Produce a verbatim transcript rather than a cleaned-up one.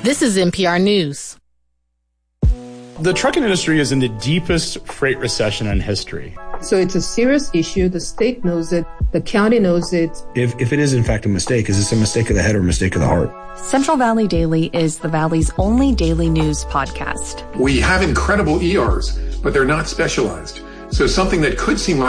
This is N P R News. The trucking industry is in the deepest freight recession in history. So it's a serious issue. The state knows it. The county knows it. If, if it is, in fact, a mistake, is this a mistake of the head or a mistake of the heart? Central Valley Daily is the Valley's only daily news podcast. We have incredible E Rs, but they're not specialized. So something that could seem like